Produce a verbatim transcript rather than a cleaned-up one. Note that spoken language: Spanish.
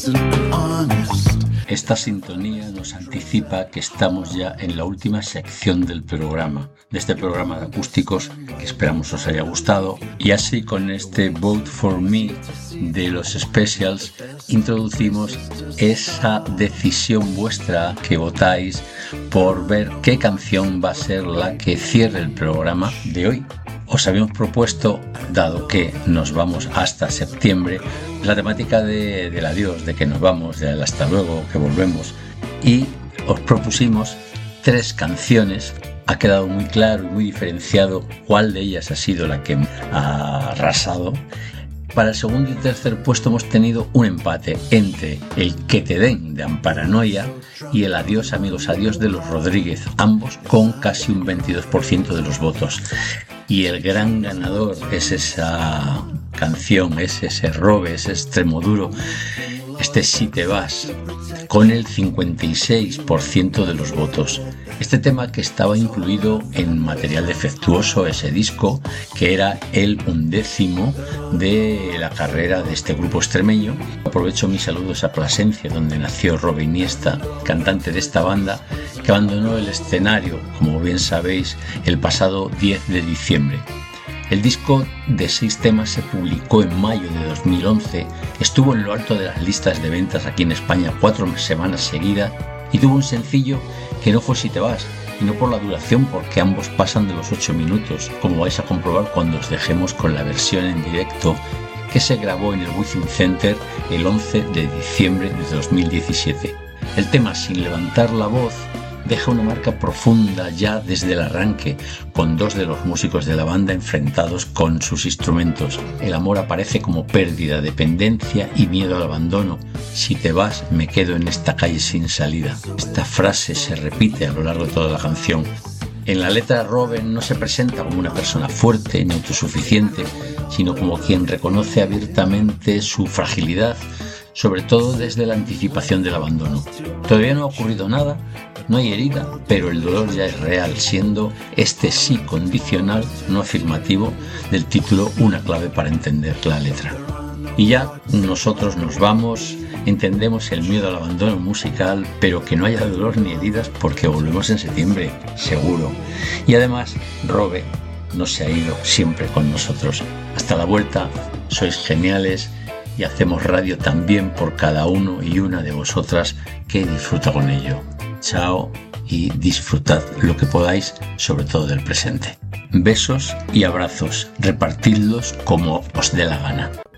Esta sintonía nos anticipa que estamos ya en la última sección del programa, de este programa de acústicos que esperamos os haya gustado. Y así con este Vote for Me de los Specials introducimos esa decisión vuestra que votáis por ver qué canción va a ser la que cierre el programa de hoy. Os habíamos propuesto, dado que nos vamos hasta septiembre, la temática de, del adiós, de que nos vamos, del hasta luego, que volvemos, y os propusimos tres canciones. Ha quedado muy claro y muy diferenciado cuál de ellas ha sido la que ha arrasado. Para el segundo y tercer puesto hemos tenido un empate entre el Que te den de Amparanoia y el Adiós amigos adiós de los Rodríguez, ambos con casi un veintidós por ciento de los votos. Y el gran ganador es esa canción, es ese robe, ese extremo duro, este Si te vas, con el cincuenta y seis por ciento de los votos. Este tema que estaba incluido en Material Defectuoso, ese disco, que era el undécimo de la carrera de este grupo extremeño. Aprovecho mis saludos a Plasencia, donde nació Robe Iniesta, cantante de esta banda, que abandonó el escenario, como bien sabéis, el pasado diez de diciembre. El disco de seis temas se publicó en mayo de dos mil once, estuvo en lo alto de las listas de ventas aquí en España cuatro semanas seguidas y tuvo un sencillo que no fue Si te vas, y no por la duración, porque ambos pasan de los ocho minutos, como vais a comprobar cuando os dejemos con la versión en directo que se grabó en el Wizzing Center el once de diciembre de dos mil diecisiete. El tema Sin levantar la voz deja una marca profunda ya desde el arranque, con dos de los músicos de la banda enfrentados con sus instrumentos. El amor aparece como pérdida, dependencia y miedo al abandono. Si te vas, me quedo en esta calle sin salida. Esta frase se repite a lo largo de toda la canción. En la letra, Robin no se presenta como una persona fuerte ni autosuficiente, sino como quien reconoce abiertamente su fragilidad, sobre todo desde la anticipación del abandono. Todavía no ha ocurrido nada, no hay herida, pero el dolor ya es real, siendo este sí condicional, no afirmativo, del título una clave para entender la letra. Y ya nosotros nos vamos, entendemos el miedo al abandono musical, pero que no haya dolor ni heridas porque volvemos en septiembre, seguro. Y además, Robe no se ha ido, siempre con nosotros. Hasta la vuelta, sois geniales. Y hacemos radio también por cada uno y una de vosotras que disfruta con ello. Chao y disfrutad lo que podáis, sobre todo del presente. Besos y abrazos, repartidlos como os dé la gana.